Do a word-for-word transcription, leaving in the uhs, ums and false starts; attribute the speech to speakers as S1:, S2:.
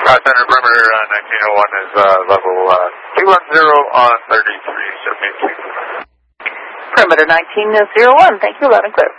S1: Car Center, perimeter uh, nineteen oh one is uh, level uh, two one zero on thirty-three seventy-two.
S2: Perimeter nineteen oh one, thank you, loud and clear.